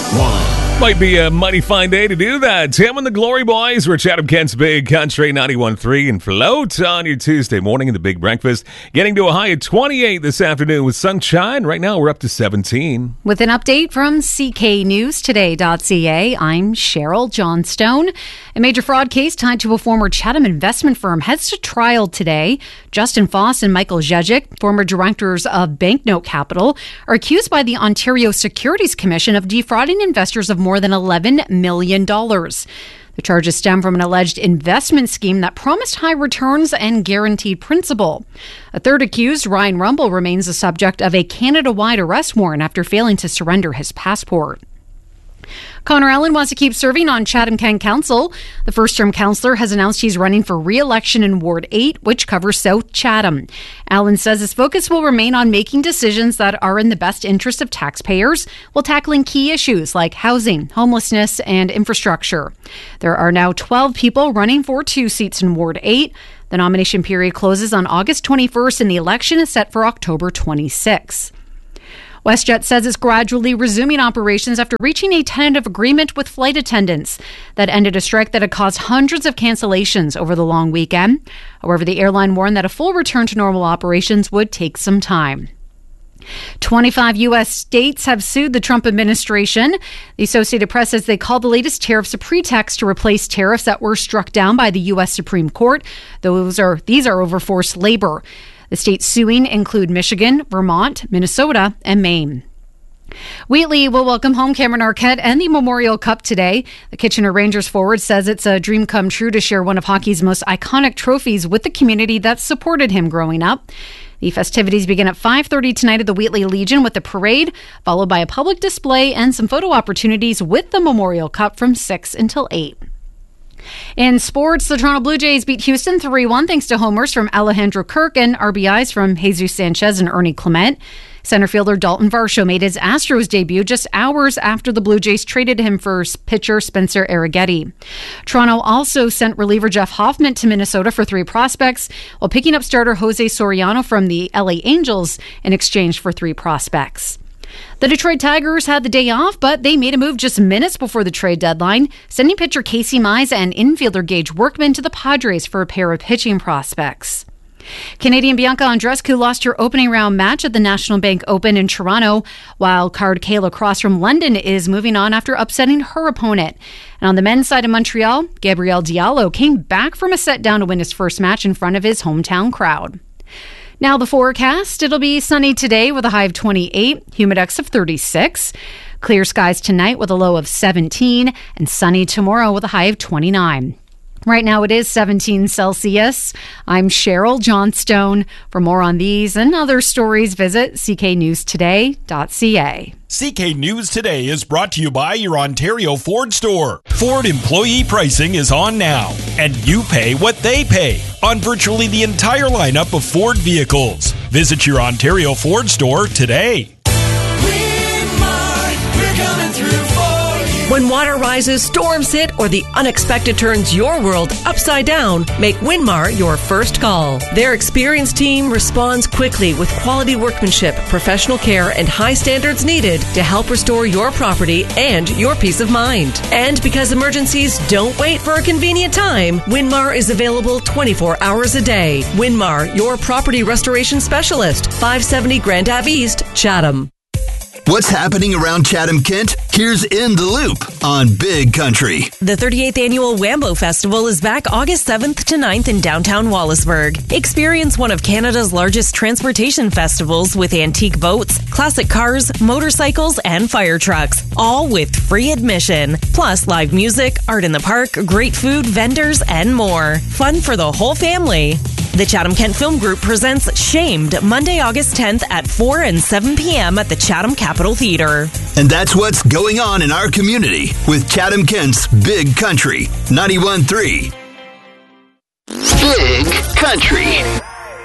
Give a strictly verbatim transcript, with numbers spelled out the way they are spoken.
Might be a mighty fine day to do that. Tim and the Glory Boys. We're Chatham Kent's Big Country ninety-one point three and float on your Tuesday morning in the Big Breakfast. Getting to a high of twenty-eight this afternoon with sunshine. Right now we're up to seventeen. With an update from C K News Today dot C A, I'm Cheryl Johnstone. A major fraud case tied to a former Chatham investment firm heads to trial today. Justin Foss and Michael Jejic, former directors of Banknote Capital, are accused by the Ontario Securities Commission of defrauding investors of more than eleven million dollars. The charges stem from an alleged investment scheme that promised high returns and guaranteed principal. A third accused, Ryan Rumble, remains the subject of a Canada-wide arrest warrant after failing to surrender his passport. Connor Allen wants to keep serving on Chatham Kent Council. The first-term councillor has announced he's running for re-election in Ward eight, which covers South Chatham. Allen says his focus will remain on making decisions that are in the best interest of taxpayers while tackling key issues like housing, homelessness, and infrastructure. There are now twelve people running for two seats in Ward eight. The nomination period closes on August twenty-first and the election is set for October twenty-sixth. WestJet says it's gradually resuming operations after reaching a tentative agreement with flight attendants that ended a strike that had caused hundreds of cancellations over the long weekend. However, the airline warned that a full return to normal operations would take some time. twenty-five U S states have sued the Trump administration. The Associated Press says they call the latest tariffs a pretext to replace tariffs that were struck down by the U S Supreme Court. Those are these are over forced labor. The states suing include Michigan, Vermont, Minnesota, and Maine. Wheatley will welcome home Cameron Arquette and the Memorial Cup today. The Kitchener Rangers forward says it's a dream come true to share one of hockey's most iconic trophies with the community that supported him growing up. The festivities begin at five thirty tonight at the Wheatley Legion with a parade, followed by a public display and some photo opportunities with the Memorial Cup from six until eight. In sports, the Toronto Blue Jays beat Houston three one thanks to homers from Alejandro Kirk and R B Is from Jesus Sanchez and Ernie Clement. Center fielder Dalton Varsho made his Astros debut just hours after the Blue Jays traded him for pitcher Spencer Arrighetti. Toronto also sent reliever Jeff Hoffman to Minnesota for three prospects, while picking up starter Jose Soriano from the L A Angels in exchange for three prospects. The Detroit Tigers had the day off, but they made a move just minutes before the trade deadline, sending pitcher Casey Mize and infielder Gage Workman to the Padres for a pair of pitching prospects. Canadian Bianca Andreescu lost her opening round match at the National Bank Open in Toronto, while card Kayla Cross from London is moving on after upsetting her opponent. And on the men's side of Montreal, Gabriel Diallo came back from a set down to win his first match in front of his hometown crowd. Now the forecast, it'll be sunny today with a high of twenty-eight, humidex of thirty-six. Clear skies tonight with a low of seventeen, and sunny tomorrow with a high of twenty-nine. Right now it is seventeen Celsius. I'm Cheryl Johnstone. For more on these and other stories, visit C K News Today dot C A. C K News Today is brought to you by your Ontario Ford store. Ford employee pricing is on now, and you pay what they pay on virtually the entire lineup of Ford vehicles. Visit your Ontario Ford store today. When water rises, storms hit, or the unexpected turns your world upside down, make Winmar your first call. Their experienced team responds quickly with quality workmanship, professional care, and high standards needed to help restore your property and your peace of mind. And because emergencies don't wait for a convenient time, Winmar is available twenty-four hours a day. Winmar, your property restoration specialist, five seventy Grand Ave East, Chatham. What's happening around Chatham Kent? Here's In the Loop on Big Country. The thirty-eighth Annual Wambo Festival is back August seventh to ninth in downtown Wallaceburg. Experience one of Canada's largest transportation festivals with antique boats, classic cars, motorcycles, and fire trucks, all with free admission. Plus live music, art in the park, great food, vendors, and more. Fun for the whole family. The Chatham Kent Film Group presents Shamed Monday, August tenth at four and seven p.m. at the Chatham Capitol Theatre. And that's what's going on in our community with Chatham Kent's Big Country ninety-one point three. Big Country.